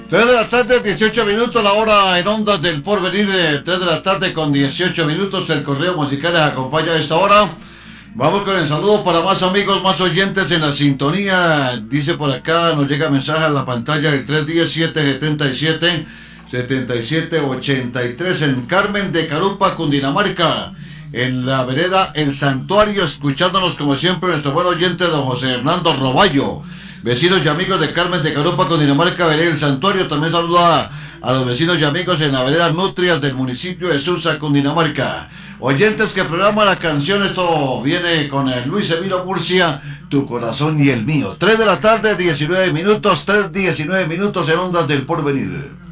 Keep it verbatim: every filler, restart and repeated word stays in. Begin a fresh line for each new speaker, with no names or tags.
tres de la tarde, dieciocho minutos, la hora en Ondas del Porvenir, de tres de la tarde con dieciocho minutos. El correo musical les acompaña a esta hora. Vamos con el saludo para más amigos, más oyentes en la sintonía. Dice por acá, nos llega mensaje a la pantalla del tres uno siete, siete siete, siete siete ocho tres en Carmen de Carupa, Cundinamarca. En la vereda El Santuario, escuchándonos como siempre nuestro buen oyente don José Hernando Roballo. Vecinos y amigos de Carmen de Carupa, Cundinamarca, vereda El Santuario. También saluda a, a los vecinos y amigos en la vereda Nutrias del municipio de Susa, Cundinamarca. Oyentes que programa la canción, esto viene con el Luis Emilio Murcia, Tu Corazón y el Mío. tres de la tarde, diecinueve minutos, tres diecinueve minutos en Ondas del Porvenir.